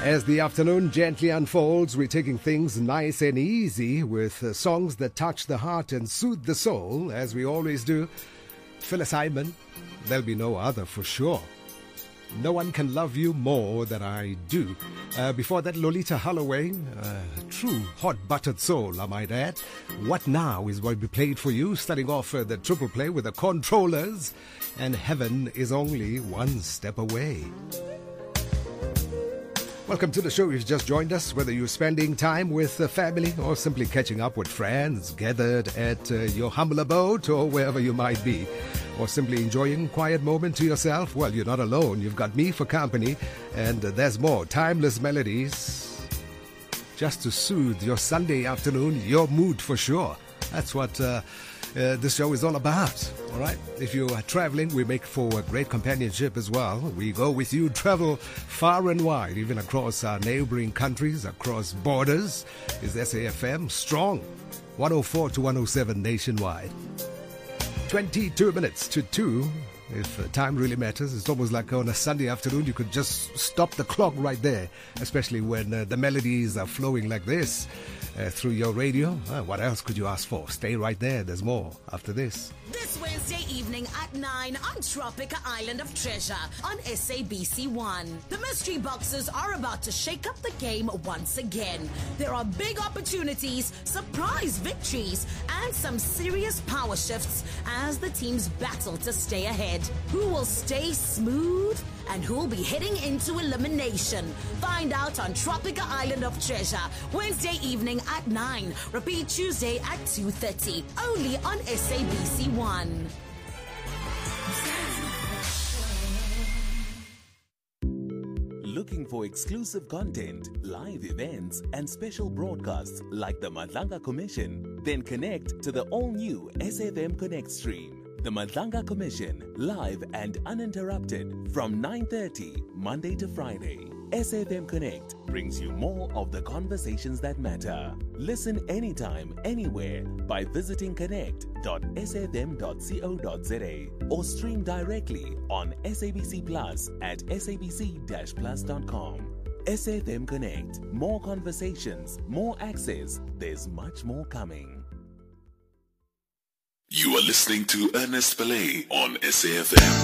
As the afternoon gently unfolds, we're taking things nice and easy with songs that touch the heart and soothe the soul, as we always do. Phyllis Hyman, there'll be no other for sure. No one can love you more than I do. Before that, Lolita Holloway, true hot buttered soul, I might add. What Now is what we played for you, starting off the triple play with the Controllers, and Heaven is Only One Step Away. Welcome to the show. If you've just joined us, whether you're spending time with the family or simply catching up with friends gathered at your humble abode or wherever you might be, or simply enjoying a quiet moment to yourself, well, you're not alone. You've got me for company, and there's more timeless melodies just to soothe your Sunday afternoon, your mood for sure. That's what this show is all about, all right? If you are traveling, we make for a great companionship as well. We go with you, travel far and wide, even across our neighboring countries, across borders. Is SAFM strong? 104 to 107 nationwide. 22 minutes to 2. If time really matters, it's almost like on a Sunday afternoon, you could just stop the clock right there, especially when the melodies are flowing like this through your radio. What else could you ask for? Stay right there. There's more after this. This Wednesday evening at 9 on Tropica Island of Treasure on SABC 1. The mystery boxes are about to shake up the game once again. There are big opportunities, surprise victories, and some serious power shifts as the teams battle to stay ahead. Who will stay smooth and who will be heading into elimination? Find out on Tropica Island of Treasure, Wednesday evening at 9. Repeat Tuesday at 2:30. Only on SABC 1. Looking for exclusive content, live events, and special broadcasts like the Madlanga Commission? Then connect to the all-new SAFM Connect stream. The Madlanga Commission, live and uninterrupted from 9:30 Monday to Friday. SAFM Connect brings you more of the conversations that matter. Listen anytime, anywhere by visiting connect.safm.co.za or stream directly on SABC Plus at sabc-plus.com. SAFM Connect. More conversations, more access. There's much more coming. You are listening to Ernest Belay on SAFM.